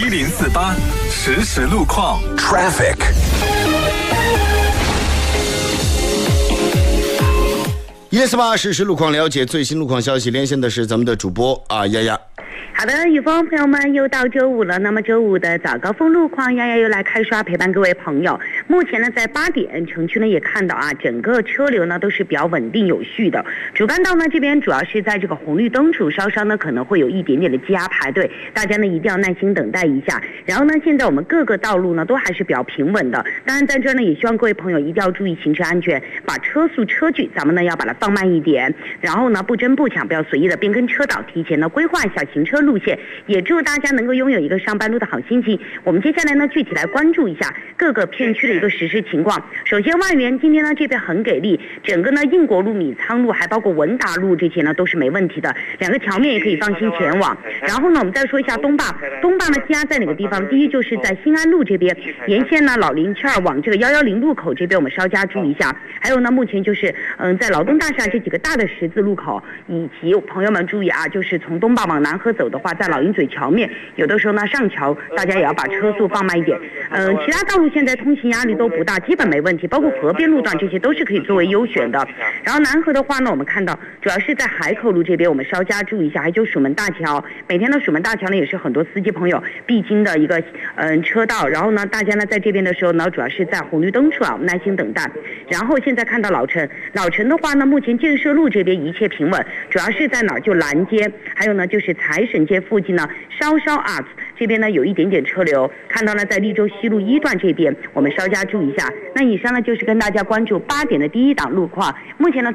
1048实时路况 Traffic。1048实时路况，了解最新路况消息，连线的是咱们的主播丫丫。 好的，雨峰朋友们，又到周五了。那么周五的早高峰路况，丫丫又来开刷陪伴各位朋友。目前呢，在8点，城区呢也看到整个车流呢都是比较稳定有序的。主干道呢这边主要是在这个红绿灯处，稍稍呢可能会有一点点的积压排队，大家呢一定要耐心等待一下。然后呢，现在我们各个道路呢都还是比较平稳的。当然，在这呢也希望各位朋友一定要注意行车安全，把车速车距咱们呢要把它放慢一点，然后呢不争不抢，不要随意的变更车道，提前呢规划一下行车路线，也祝大家能够拥有一个上班路的好心情。我们接下来呢具体来关注一下各个片区的一个实时情况。首先万源今天呢这边很给力，整个呢应国路、米仓路还包括文达路这些呢都是没问题的，两个桥面也可以放心前往。然后呢我们再说一下东坝呢积压在哪个地方？第一就是在新安路这边，沿线呢老林圈往这个110路口这边我们稍加注意一下。还有呢目前就是在劳动大厦这几个大的十字路口，以及朋友们注意就是从东坝往南河走的话，在老鹰嘴桥面有的时候呢上桥大家也要把车速放慢一点。其他道路现在通行压力都不大，基本没问题，包括河边路段这些都是可以作为优选的。然后南河的话呢，我们看到主要是在海口路这边我们稍加注意一下，还有蜀门大桥，每天的蜀门大桥呢也是很多司机朋友必经的一个车道。然后呢大家呢在这边的时候呢主要是在红绿灯处我们耐心等待。然后现在看到老城的话呢，目前建设路这边一切平稳，主要是在哪儿？就蓝街，还有呢就是财神街附近呢稍稍这边呢有一点点车流，看到呢在利州西路1段这边我们稍加注意一下。那以上呢就是跟大家关注8点的第一档路况。目前呢